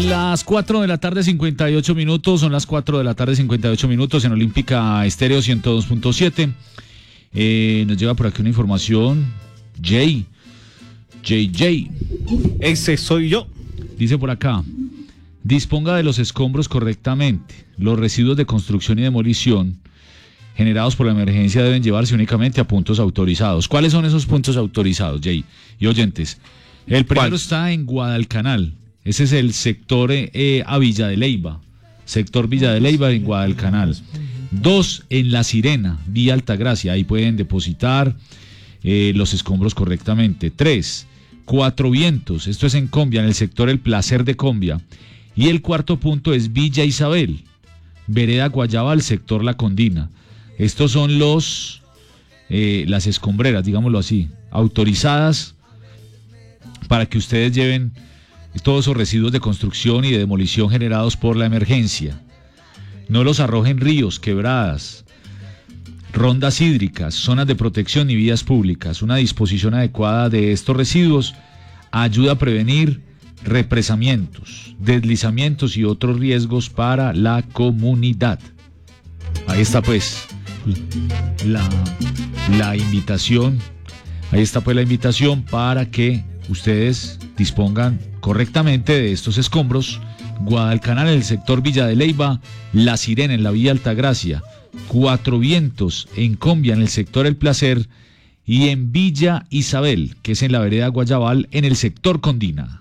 Las 4 de la tarde, 58 minutos, son las 4 de la tarde, 58 minutos en Olímpica Estéreo 102.7. Nos llega por aquí una información. JJ. Ese soy yo. Dice por acá: disponga de los escombros correctamente. Los residuos de construcción y demolición generados por la emergencia deben llevarse únicamente a puntos autorizados. ¿Cuáles son esos puntos autorizados, Jay y oyentes? El primero está en Guadalcanal. Ese es el sector a Villa de Leyva. Sector Villa de Leyva en Guadalcanal. 2 en La Sirena, vía Altagracia. Ahí pueden depositar los escombros correctamente. 3, Cuatro Vientos. Esto es en Combia, en el sector El Placer de Combia. Y el cuarto punto es Villa Isabel, Vereda Guayabal, sector La Condina. Estos son las escombreras, digámoslo así, autorizadas para que ustedes lleven todos esos residuos de construcción y de demolición generados por la emergencia. No los arrojen ríos, quebradas, rondas hídricas, zonas de protección y vías públicas. Una disposición adecuada de estos residuos ayuda a prevenir represamientos, deslizamientos y otros riesgos para la comunidad. Ahí está pues la invitación. Ahí está pues la invitación para que ustedes dispongan correctamente de estos escombros. Guadalcanal en el sector Villa de Leyva, La Sirena en la vía Altagracia, Cuatro Vientos en Combia en el sector El Placer y en Villa Isabel, que es en la vereda Guayabal en el sector Condina.